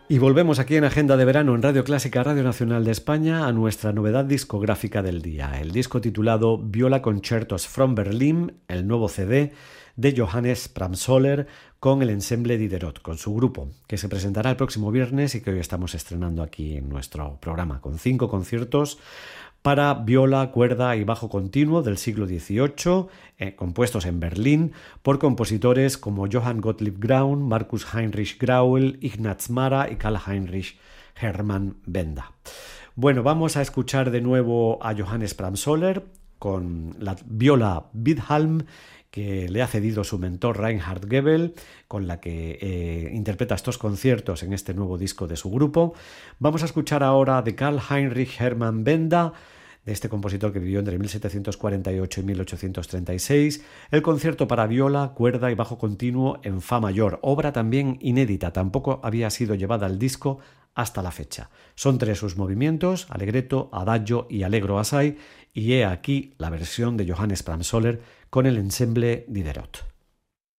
Y volvemos aquí en Agenda de Verano en Radio Clásica, Radio Nacional de España, a nuestra novedad discográfica del día, el disco titulado Viola Concertos from Berlin, el nuevo CD de Johannes Pramsoller con el ensemble Diderot, con su grupo, que se presentará el próximo viernes y que hoy estamos estrenando aquí en nuestro programa, con 5 conciertos para viola, cuerda y bajo continuo del siglo XVIII, compuestos en Berlín por compositores como Johann Gottlieb Graun, Markus Heinrich Grauel, Ignaz Mara y Karl-Heinrich Hermann Benda. Bueno, vamos a escuchar de nuevo a Johannes Pramsoller con la viola Widhalm, que le ha cedido su mentor Reinhard Goebel, con la que interpreta estos conciertos en este nuevo disco de su grupo. Vamos a escuchar ahora de Karl-Heinrich Hermann Benda, de este compositor que vivió entre 1748 y 1836, el concierto para viola, cuerda y bajo continuo en fa mayor, obra también inédita, tampoco había sido llevada al disco hasta la fecha. Son 3 sus movimientos, allegretto, adagio y allegro assai, y he aquí la versión de Johannes Pramsoller con el ensemble Diderot.